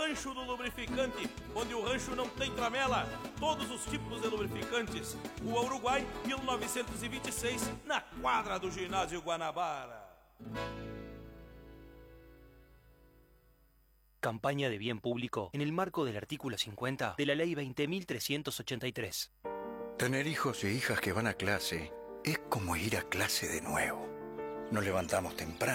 Rancho do Lubrificante, onde o rancho não tem tramela. Todos os tipos de lubrificantes. Rua Uruguai, 1926, na quadra do Ginásio Guanabara. Campaña de bien público en el marco del artículo 50 de la Ley 20.383. Tener hijos e hijas que van a clase es como ir a clase de nuevo. Nos levantamos temprano.